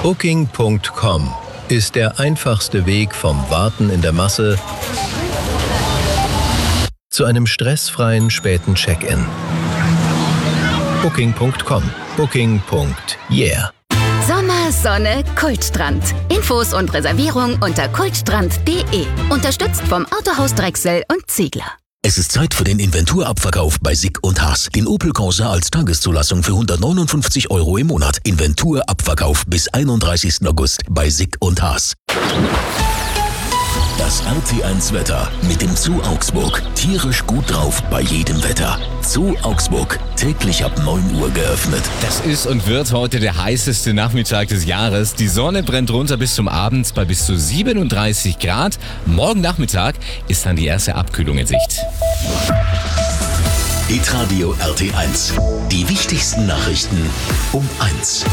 Booking.com ist der einfachste Weg vom Warten in der Masse zu einem stressfreien späten Check-in. Booking.com. Booking.yeah. Sommer, Sonne, Kultstrand. Infos und Reservierung unter kultstrand.de. Unterstützt vom Autohaus Drechsel und Ziegler. Es ist Zeit für den Inventur-Abverkauf bei Sick & Haas. Den Opel Corsa als Tageszulassung für 159 € im Monat. Inventur-Abverkauf bis 31. August bei Sick & Haas. Das RT1-Wetter mit dem Zoo Augsburg. Tierisch gut drauf bei jedem Wetter. Zoo Augsburg. Täglich ab 9 Uhr geöffnet. Das ist und wird heute der heißeste Nachmittag des Jahres. Die Sonne brennt runter bis zum Abend bei bis zu 37 Grad. Morgen Nachmittag ist dann die erste Abkühlung in Sicht. Hitradio RT1. Die wichtigsten Nachrichten um 1.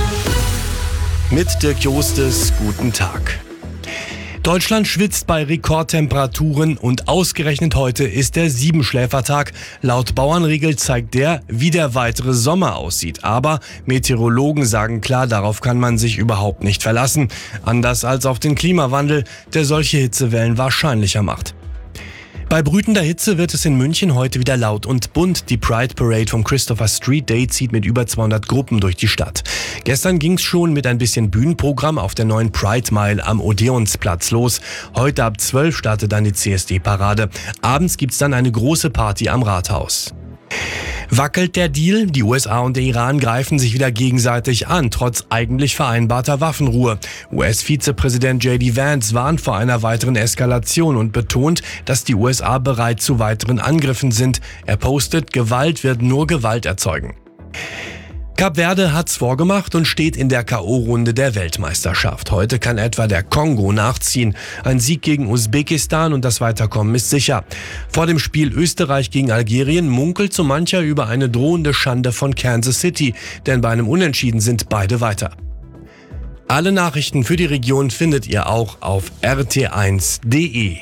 Mit Dirk Jostes, guten Tag. Deutschland schwitzt bei Rekordtemperaturen und ausgerechnet heute ist der Siebenschläfertag. Laut Bauernregel zeigt der, wie der weitere Sommer aussieht. Aber Meteorologen sagen klar, darauf kann man sich überhaupt nicht verlassen. Anders als auf den Klimawandel, der solche Hitzewellen wahrscheinlicher macht. Bei brütender Hitze wird es in München heute wieder laut und bunt. Die Pride Parade vom Christopher Street Day zieht mit über 200 Gruppen durch die Stadt. Gestern ging's schon mit ein bisschen Bühnenprogramm auf der neuen Pride Mile am Odeonsplatz los. Heute ab 12 startet dann die CSD-Parade. Abends gibt's dann eine große Party am Rathaus. Wackelt der Deal? Die USA und der Iran greifen sich wieder gegenseitig an, trotz eigentlich vereinbarter Waffenruhe. US-Vizepräsident J.D. Vance warnt vor einer weiteren Eskalation und betont, dass die USA bereit zu weiteren Angriffen sind. Er postet, Gewalt wird nur Gewalt erzeugen. Kap Verde hat's vorgemacht und steht in der K.O.-Runde der Weltmeisterschaft. Heute kann etwa der Kongo nachziehen. Ein Sieg gegen Usbekistan und das Weiterkommen ist sicher. Vor dem Spiel Österreich gegen Algerien munkelt so mancher über eine drohende Schande von Kansas City, denn bei einem Unentschieden sind beide weiter. Alle Nachrichten für die Region findet ihr auch auf rt1.de.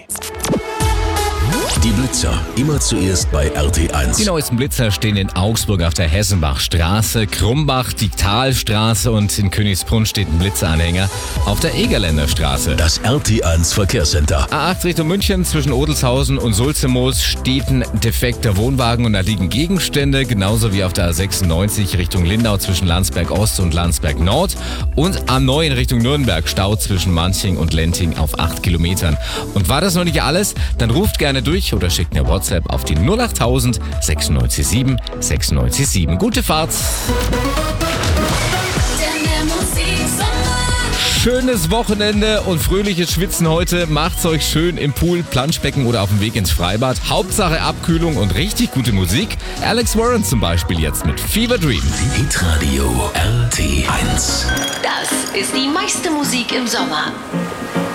Die Blitzer, immer zuerst bei RT1. Die neuesten Blitzer stehen in Augsburg auf der Hessenbachstraße, Krumbach, die Talstraße und in Königsbrunn steht ein Blitzeranhänger auf der Egerländer Straße. Das RT1 Verkehrscenter. A8 Richtung München zwischen Odelshausen und Sulzemoos steht ein defekter Wohnwagen und da liegen Gegenstände, genauso wie auf der A96 Richtung Lindau zwischen Landsberg Ost und Landsberg Nord und A9 in Richtung Nürnberg Stau zwischen Manching und Lenting auf 8 Kilometern. Und war das noch nicht alles? Dann ruft gerne durch oder schickt eine WhatsApp auf die 08000 697 697. Gute Fahrt! Schönes Wochenende und fröhliches Schwitzen heute. Macht's euch schön im Pool, Planschbecken oder auf dem Weg ins Freibad. Hauptsache Abkühlung und richtig gute Musik. Alex Warren zum Beispiel jetzt mit Fever Dream. Hitradio RT1. Das ist die meiste Musik im Sommer.